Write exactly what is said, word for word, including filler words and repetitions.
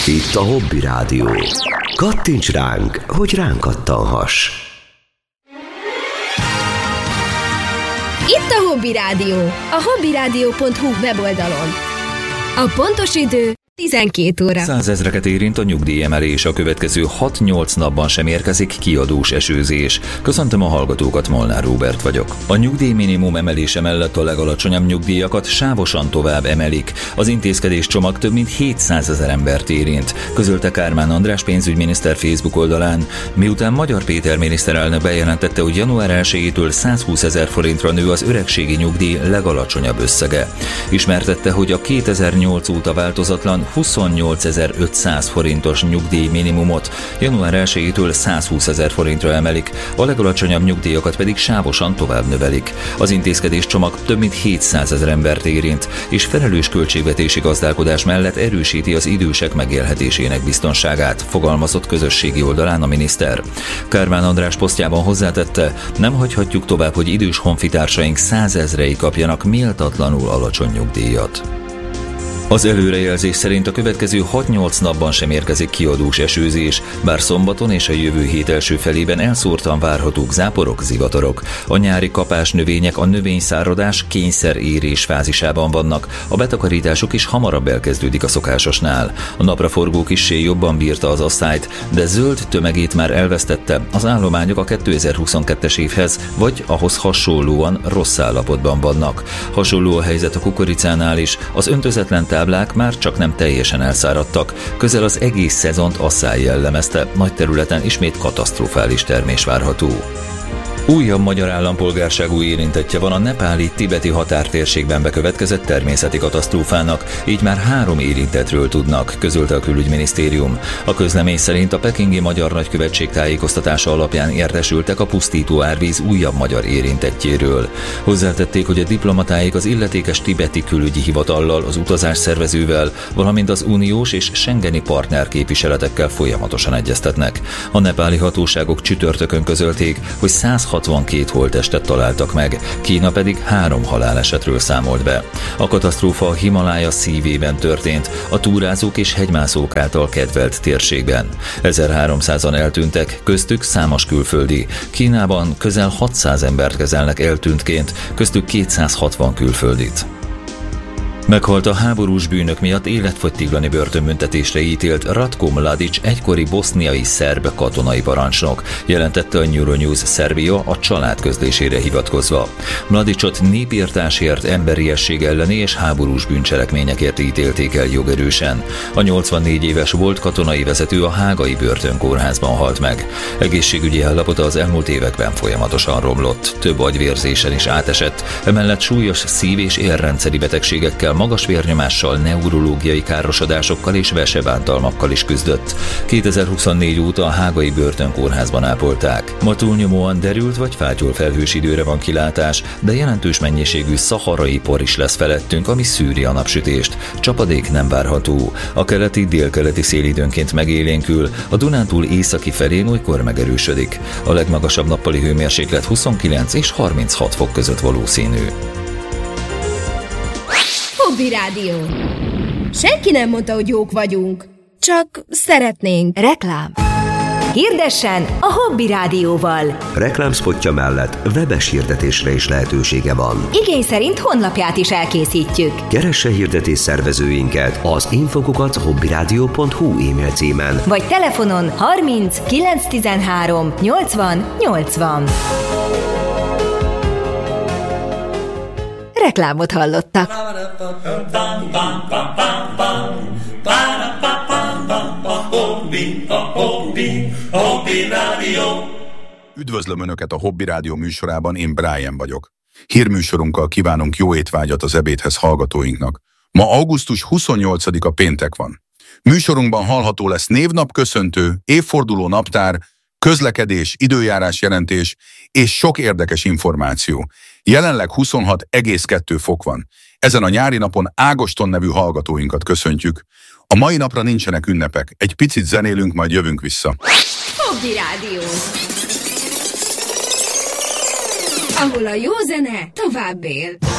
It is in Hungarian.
Itt a Hobby Rádió. Kattints ránk, hogy ránk kattanhass. Itt a Hobby Rádió, a hobbyradio pont hu weboldalon. A pontos idő tizenkét óra. Százezreket érint a nyugdíjemelés, a következő hat-nyolc napban sem érkezik kiadós esőzés. Köszöntöm a hallgatókat, Molnár Róbert vagyok. A nyugdíj minimum emelése mellett a legalacsonyabb nyugdíjakat sávosan tovább emelik. Az intézkedés csomag több mint hétszázezer embert érint, közölte Kármán András pénzügyminiszter Facebook oldalán, miután Magyar Péter miniszterelnök bejelentette, hogy január elsejétől százhúszezer forintra nő az öregségi nyugdíj legalacsonyabb összege. Ismertette, hogy a kétezer-nyolc óta változatlan huszonnyolcezer-ötszáz forintos nyugdíj minimumot január elsejétől százhúszezer forintra emelik, a legalacsonyabb nyugdíjakat pedig sávosan tovább növelik. Az intézkedés csomag több mint hétszázezer embert érint, és felelős költségvetési gazdálkodás mellett erősíti az idősek megélhetésének biztonságát, fogalmazott közösségi oldalán a miniszter. Kármán András posztjában hozzátette, nem hagyhatjuk tovább, hogy idős honfitársaink százezrei kapjanak méltatlanul alacsony nyugdíjat. Az előrejelzés szerint a következő hat-nyolc napban sem érkezik kiadós esőzés, bár szombaton és a jövő hét első felében elszórtan várhatók záporok, zivatarok. A nyári kapás növények a növényszáradás kényszerérés fázisában vannak, a betakarításuk is hamarabb elkezdődik a szokásosnál. A napraforgó kissé jobban bírta az asszályt, de zöld tömegét már elvesztette, az állományok a kétezer-huszonkettes évhez vagy ahhoz hasonlóan rossz állapotban vannak. Hasonló a helyzet a kukoricánál is, az öntözetlen táblák már csak nem teljesen elszáradtak, közel az egész szezont asszály jellemezte, nagy területen ismét katasztrofális termés várható. Újabb magyar állampolgárságú érintettje van a nepáli-tibeti határtérségben bekövetkezett természeti katasztrófának, így már három érintettről tudnak, közölte a külügyminisztérium. A közlemény szerint a pekingi magyar nagykövetség tájékoztatása alapján értesültek a pusztító árvíz újabb magyar érintettjéről. Hozzátették, hogy a diplomatáik az illetékes tibeti külügyi hivatallal, az utazás szervezővel, valamint az uniós és schengeni partner képviseletekkel folyamatosan egyeztetnek. A nepáli hatóságok csütörtökön közölték, hogy száz hatvankét holttestet találtak meg, Kína pedig három halálesetről számolt be. A katasztrófa a Himalája szívében történt, a túrázók és hegymászók által kedvelt térségben. ezerháromszázan eltűntek, köztük számos külföldi. Kínában közel hatszáz embert kezelnek eltűntként, köztük kétszázhatvan külföldit. Meghalt a háborús bűnök miatt életfogytiglani börtönbüntetésre ítélt Ratko Mladic egykori boszniai szerb katonai parancsnok, jelentette a Euronews Szerbia a család közlésére hivatkozva. Mladicot népirtásért, emberiesség elleni és háborús bűncselekményekért ítélték el jogerősen. A nyolcvannégy éves volt katonai vezető a hágai börtönkórházban halt meg. Egészségügyi állapota az elmúlt években folyamatosan romlott, több agyvérzésen is átesett, emellett súlyos szív- és érrendszeri betegségekkel, magas vérnyomással, neurológiai károsodásokkal és vesebántalmakkal is küzdött. kétezer-huszonnégy óta a hágai börtönkórházban ápolták. Ma túlnyomóan derült vagy fátyol felhős időre van kilátás, de jelentős mennyiségű szaharai por is lesz felettünk, ami szűri a napsütést. Csapadék nem várható. A keleti-délkeleti szél időnként megélénkül, a Dunántúl északi felén olykor megerősödik. A legmagasabb nappali hőmérséklet huszonkilenc és harminchat fok között valószínű. Hobby Rádió. Senki nem mondta, hogy jók vagyunk. Csak szeretnénk. Reklám. Hirdessen a Hobby Rádióval. Reklámszpotja mellett webes hirdetésre is lehetősége van. Igény szerint honlapját is elkészítjük. Keresse hirdetés szervezőinket az infokukat hobbyradio pont hu e-mail címen. Vagy telefonon harminc kilenc tizenhárom nyolcvan nyolcvan. Reklámot hallottak. Üdvözlöm Önöket a Hobby Rádió műsorában, én Brian vagyok. Hírműsorunkkal kívánunk jó étvágyat az ebédhez hallgatóinknak. Ma augusztus huszonnyolcadika péntek van. Műsorunkban hallható lesz névnapköszöntő, évforduló naptár, közlekedés, időjárás jelentés és sok érdekes információ. Jelenleg huszonhat egész kettő fok van. Ezen a nyári napon Ágoston nevű hallgatóinkat köszöntjük. A mai napra nincsenek ünnepek. Egy picit zenélünk, majd jövünk vissza. Hobby Rádió. Ahol a jó zene tovább él.